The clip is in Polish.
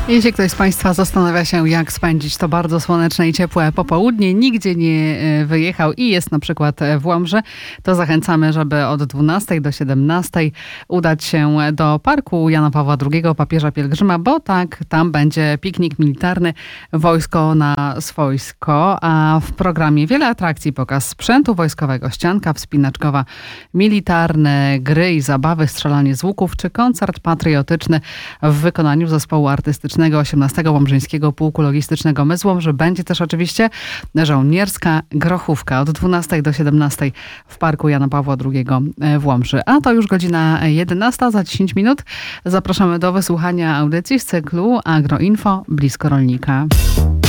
Jeśli ktoś z Państwa zastanawia się, jak spędzić to bardzo słoneczne i ciepłe popołudnie, nigdzie nie wyjechał i jest na przykład w Łomży, to zachęcamy, żeby od 12 do 17 udać się do parku Jana Pawła II, papieża pielgrzyma, bo tak, tam będzie piknik militarny, wojsko na swojsko, a w programie wiele atrakcji, pokaz sprzętu wojskowego, ścianka wspinaczkowa, militarne gry i zabawy, strzelanie z łuków, czy koncert patriotyczny w wykonaniu zespołu artystycznego 18 Łomżyńskiego Pułku Logistycznego My z Łomży. Będzie też oczywiście żołnierska grochówka od 12 do 17 w parku Jana Pawła II w Łomży. A to już godzina 11, za 10 minut zapraszamy do wysłuchania audycji z cyklu Agroinfo Blisko Rolnika.